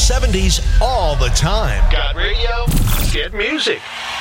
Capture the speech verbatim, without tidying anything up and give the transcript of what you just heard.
seventies all the time. Got radio? Get music.